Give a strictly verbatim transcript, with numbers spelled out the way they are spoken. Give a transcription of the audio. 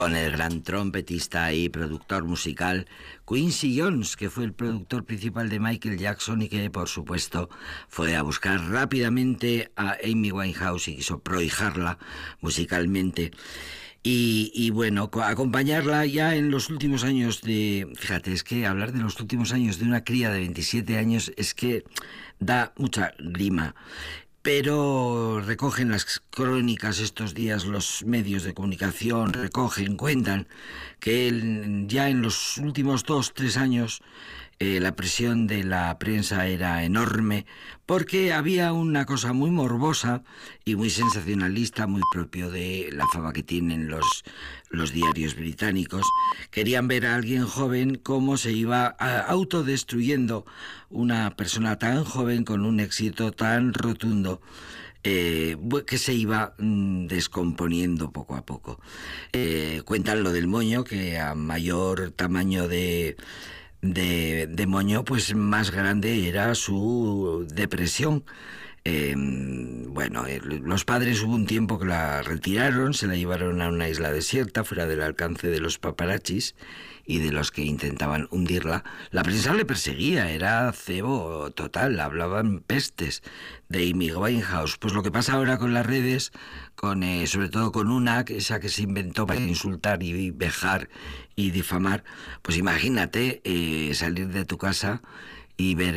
con el gran trompetista y productor musical Quincy Jones, que fue el productor principal de Michael Jackson y que, por supuesto, fue a buscar rápidamente a Amy Winehouse y quiso prohijarla musicalmente. Y, y bueno, acompañarla ya en los últimos años de... Fíjate, es que hablar de los últimos años de una cría de veintisiete años es que da mucha grima. Pero recogen las crónicas estos días, los medios de comunicación recogen, cuentan que él, ya en los últimos dos, tres años eh, la presión de la prensa era enorme porque había una cosa muy morbosa y muy sensacionalista, muy propio de la fama que tienen los, los diarios británicos. Querían ver a alguien joven cómo se iba autodestruyendo una persona tan joven con un éxito tan rotundo. Eh, que se iba mm, descomponiendo poco a poco. Eh, cuentan lo del moño, que a mayor tamaño de, de, de moño, pues más grande era su depresión. Eh, bueno, eh, los padres hubo un tiempo que la retiraron, se la llevaron a una isla desierta, fuera del alcance de los paparazzis y de los que intentaban hundirla. La prensa le perseguía, era cebo total, hablaban pestes de Amy Winehouse. Pues lo que pasa ahora con las redes, con eh, sobre todo con una, esa que se inventó para insultar y vejar y difamar, pues imagínate eh, salir de tu casa y ver